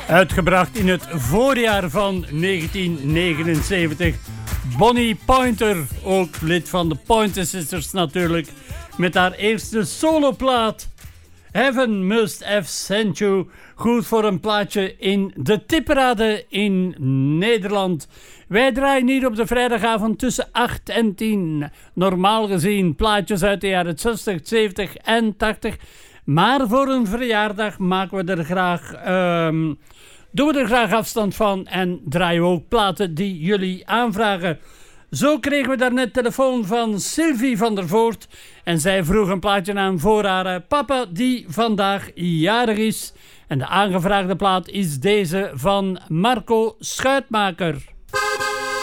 Uitgebracht in het voorjaar van 1979. Bonnie Pointer, ook lid van de Pointer Sisters natuurlijk, met haar eerste soloplaat. Heaven Must Have Sent You. Goed voor een plaatje in de tipparade in Nederland. Wij draaien hier op de vrijdagavond tussen 8 en 10. Normaal gezien plaatjes uit de jaren 60, 70 en 80. Maar voor een verjaardag maken we er graag, doen we er graag afstand van en draaien we ook platen die jullie aanvragen. Zo kregen we daarnet telefoon van Sylvie van der Voort. En zij vroeg een plaatje aan voor haar papa die vandaag jarig is. En de aangevraagde plaat is deze van Marco Schuitmaker.